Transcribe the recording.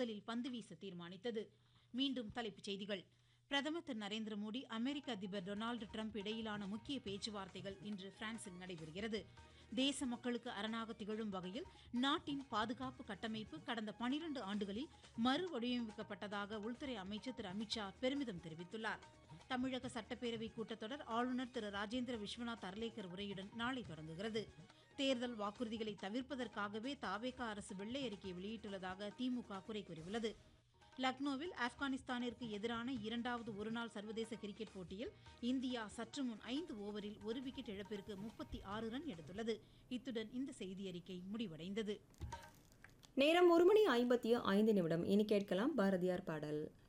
முதலில் பந்து வீச தீர்மானித்தது. மீண்டும் தலைப்புச் செய்திகள். பிரதமர் திரு நரேந்திர மோடி அமெரிக்க அதிபர் டொனால்டு டிரம்ப் இடையிலான முக்கிய பேச்சுவார்த்தைகள் இன்று பிரான்சில் நடைபெறுகிறது. தேச மக்களுக்கு அரணாக திகழும் வகையில் நாட்டின் பாதுகாப்பு கட்டமைப்பு கடந்த 12 ஆண்டுகளில் மறுவடிவமைக்கப்பட்டதாக உள்துறை அமைச்சர் திரு அமித்ஷா பெருமிதம் தெரிவித்துள்ளார். தமிழக சட்டப்பேரவை கூட்டத்தொடர் ஆளுநர் திரு ராஜேந்திர விஸ்வநாத் அர்லேக்கர் உரையுடன் நாளை தொடங்குகிறது. தேர்தல் வாக்குறுதிகளை தவிர்ப்பதற்காகவே தவேக அரசு வெள்ளை அறிக்கை வெளியிட்டுள்ளதாக திமுக குறை கூறியுள்ளது. லக்னோவில் ஆப்கானிஸ்தானிற்கு எதிரான 2வது ஒருநாள் சர்வதேச கிரிக்கெட் போட்டியில் இந்தியா சற்று முன் 5 ஓவரில் 1 விக்கெட் இழப்பிற்கு 36 ரன் எடுத்துள்ளது. இத்துடன் இந்த செய்தியறிக்கை முடிவடைந்தது. நேரம் 1:55 இனி கேட்கலாம் பாரதியார் பாடல்.